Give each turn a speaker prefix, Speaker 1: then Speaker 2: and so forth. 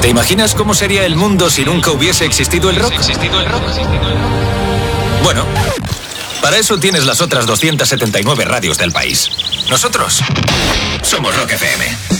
Speaker 1: ¿Te imaginas cómo sería el mundo si nunca hubiese existido el rock? Bueno, para eso tienes las otras 279 radios del país. Nosotros somos Rock FM.